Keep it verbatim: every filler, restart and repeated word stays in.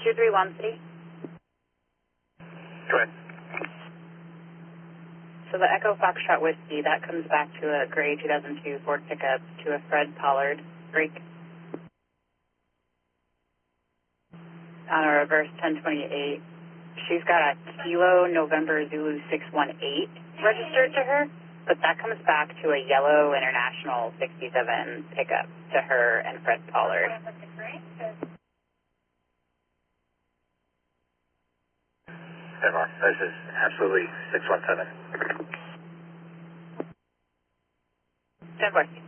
two three one City. Go ahead. So the Echo Foxtrot Whiskey, that comes back to a gray two thousand two Ford pickup to a Fred Pollard break. On a reverse ten twenty-eight, she's got a Kilo November Zulu six one eight registered to her, but that comes back to a yellow International sixty-seven pickup to her and Fred Pollard. Denmark, this is absolutely six one seven. Denmark.